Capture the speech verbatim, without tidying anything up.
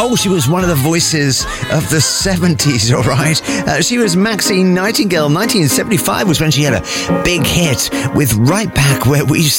Oh, she was one of the voices of the seventies, all right? Uh, she was Maxine Nightingale. nineteen seventy-five was when she had a big hit with Right Back Where We